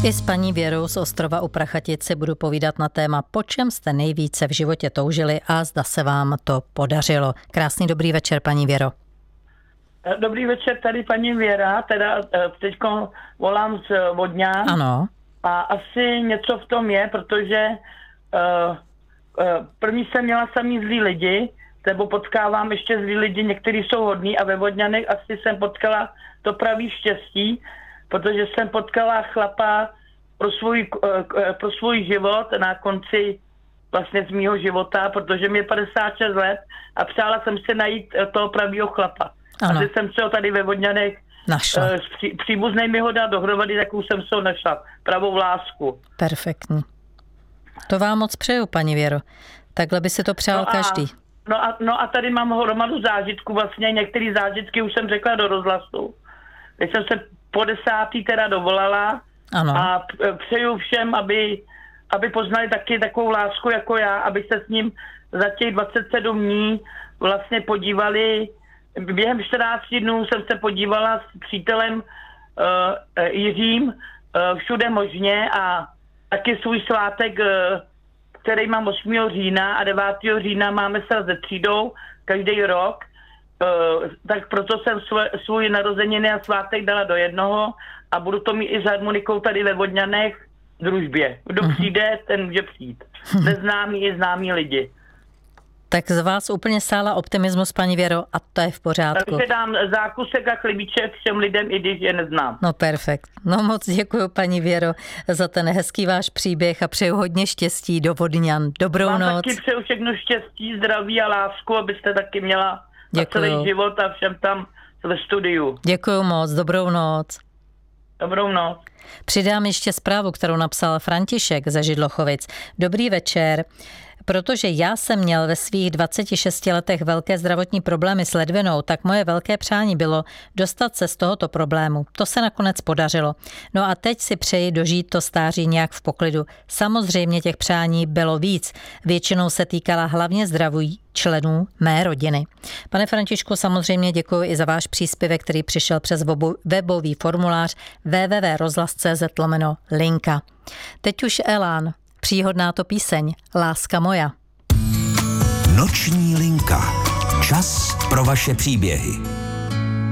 I s paní Věrou z ostrova u Prachatic si budu povídat na téma, po čem jste nejvíce v životě toužili a zda se vám to podařilo. Krásný dobrý večer, paní Věro. Dobrý večer, tady paní Věra, teda teďko volám z Vodňan. Ano. A asi něco v tom je, protože první jsem měla samý zlý lidi, nebo potkávám ještě zlý lidi, někteří jsou hodní a ve Vodňanech asi jsem potkala to pravý štěstí, protože jsem potkala chlapa pro svůj život na konci vlastně z mýho života, protože mi je 56 let a přála jsem si najít toho pravýho chlapa. Ano. A jsem se ho tady ve Vodňanech našla. S příbuzným mi ho dal dohromady, takovou jsem se ho našla. Pravou lásku. Perfektní. To vám moc přeju, paní Věro. Takhle by si to přál každý. No a tady mám hromadu zážitků, vlastně některé zážitky už jsem řekla do rozhlasu. Teď jsem se po 10. teda dovolala. Ano. A přeju všem, aby poznali taky takovou lásku jako já, aby se s ním za těch 27 dní vlastně podívali. Během 14 dnů jsem se podívala s přítelem Jiřím všude možně a taky svůj svátek, který mám 8. října a 9. října máme se se třídou každý rok, tak proto jsem svůj narozeniny a svátek dala do jednoho a budu to mít i s harmonikou tady ve Vodňanech v družbě. Kdo přijde, ten může přijít. Neznámí i známí lidi. Tak z vás úplně sála optimismus, paní Věro, a to je v pořádku. Takže dám zákusek a chlebíček všem lidem, i když je neznám. No perfekt. No moc děkuji, paní Věro, za ten hezký váš příběh a přeju hodně štěstí do Vodňan. Dobrou Vám noc. taky přeju všechno štěstí, zdraví a lásku, abyste taky měla na celý život a všem tam ve studiu. Děkuji moc, dobrou noc. Dobrou noc. Přidám ještě zprávu, kterou napsal František ze Židlochovic. Dobrý večer. Protože já jsem měl ve svých 26 letech velké zdravotní problémy s ledvinou, tak moje velké přání bylo dostat se z tohoto problému. To se nakonec podařilo. No a teď si přeji dožít to stáří nějak v poklidu. Samozřejmě těch přání bylo víc. Většinou se týkala hlavně zdraví členů mé rodiny. Pane Františku, samozřejmě děkuji i za váš příspěvek, který přišel přes webový formulář www.rozhlas.cz/linka. Teď už Elán. Příhodná to píseň Láska moja. Noční linka. Čas pro vaše příběhy.